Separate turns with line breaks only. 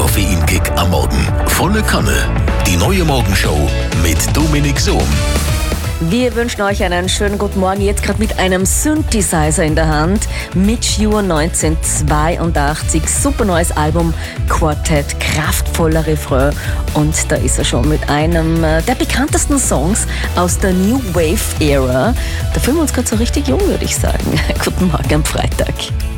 Koffeinkick am Morgen. Volle Kanne. Die neue Morgenshow mit Dominik Sohm.
Wir wünschen euch einen schönen guten Morgen, jetzt gerade mit einem Synthesizer in der Hand. Mitch Ure 1982, super neues Album, Quartet, kraftvoller Refrain. Und da ist er schon mit einem der bekanntesten Songs aus der New Wave Era. Da fühlen wir uns gerade so richtig jung, würde ich sagen. Guten Morgen am Freitag.